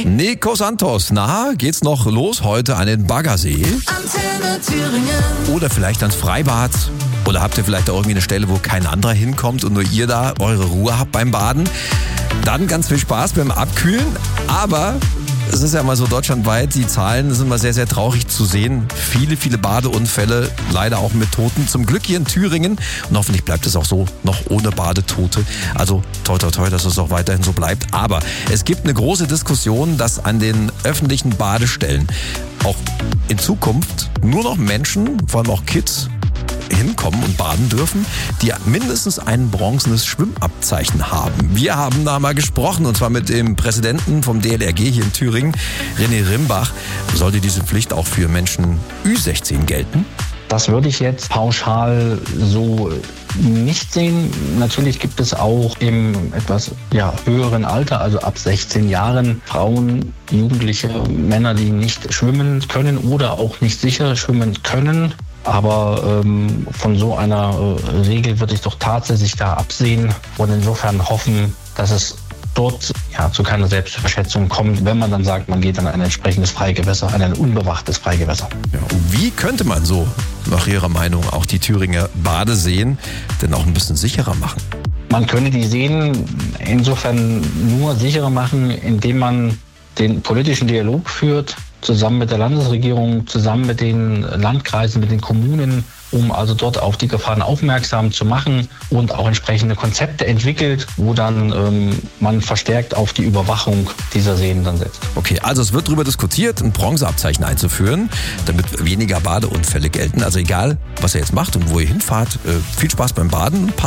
Nico Santos, na, geht's noch los heute an den Baggersee? Antenne Thüringen. Oder vielleicht ans Freibad? Oder habt ihr vielleicht auch irgendwie eine Stelle, wo kein anderer hinkommt und nur ihr da eure Ruhe habt beim Baden? Dann ganz viel Spaß beim Abkühlen, aber es ist ja mal so deutschlandweit, die Zahlen sind mal sehr, sehr traurig zu sehen. Viele Badeunfälle, leider auch mit Toten. Zum Glück hier in Thüringen und hoffentlich bleibt es auch so noch ohne Badetote. Also toi toi toi, dass es auch weiterhin so bleibt. Aber es gibt eine große Diskussion, dass an den öffentlichen Badestellen auch in Zukunft nur noch Menschen, vor allem auch Kids, hinkommen und baden dürfen, die mindestens ein bronzenes Schwimmabzeichen haben. Wir haben da mal gesprochen, und zwar mit dem Präsidenten vom DLRG hier in Thüringen, René Rimbach. Sollte diese Pflicht auch für Menschen Ü16 gelten? Das würde ich jetzt pauschal so nicht sehen. Natürlich gibt es auch im etwas höheren Alter, also ab 16 Jahren, Frauen, Jugendliche, Männer, die nicht schwimmen können oder auch nicht sicher schwimmen können. Aber von so einer Regel würde ich doch tatsächlich da absehen und insofern hoffen, dass es dort zu keiner Selbstverschätzung kommt, wenn man dann sagt, man geht an ein entsprechendes Freigewässer, an ein unbewachtes Freigewässer. Ja, und wie könnte man so, nach Ihrer Meinung, auch die Thüringer Badeseen denn auch ein bisschen sicherer machen? Man könne die Seen insofern nur sicherer machen, indem man den politischen Dialog führt, zusammen mit der Landesregierung, zusammen mit den Landkreisen, mit den Kommunen, um also dort auf die Gefahren aufmerksam zu machen und auch entsprechende Konzepte entwickelt, wo dann man verstärkt auf die Überwachung dieser Seen dann setzt. Okay, also es wird darüber diskutiert, ein Bronzeabzeichen einzuführen, damit weniger Badeunfälle gelten. Also egal, was ihr jetzt macht und wo ihr hinfahrt, viel Spaß beim Baden. Passt